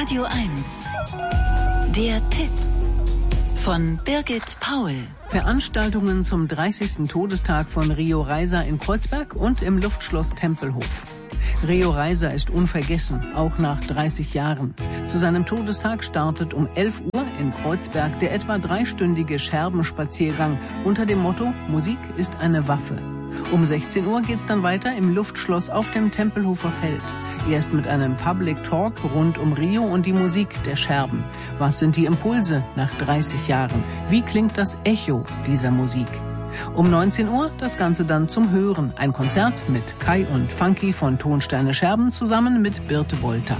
Radio 1. Der Tipp von Birgit Paul. Veranstaltungen zum 30. Todestag von Rio Reiser in Kreuzberg und im Luftschloss Tempelhof. Rio Reiser ist unvergessen, auch nach 30 Jahren. Zu seinem Todestag startet um 11 Uhr in Kreuzberg der etwa 3-stündige Scherbenspaziergang unter dem Motto »Musik ist eine Waffe«. Um 16 Uhr geht's dann weiter im Luftschloss auf dem Tempelhofer Feld. Erst mit einem Public Talk rund um Rio und die Musik der Scherben. Was sind die Impulse nach 30 Jahren? Wie klingt das Echo dieser Musik? Um 19 Uhr das Ganze dann zum Hören. Ein Konzert mit Kai und Funky von Tonsteine Scherben zusammen mit Birte Wolter.